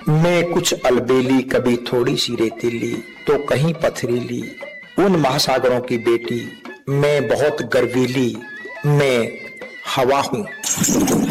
मैं कुछ अलबेली, कभी थोड़ी सी रेतीली तो कहीं पथरीली, उन महासागरों की बेटी मैं बहुत गर्वीली, मैं हवा हूं।